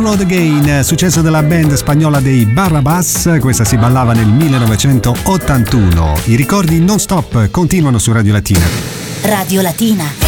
Download Again, successo della band spagnola dei Barrabás, questa si ballava nel 1981. I ricordi non stop continuano su Radio Latina. Radio Latina.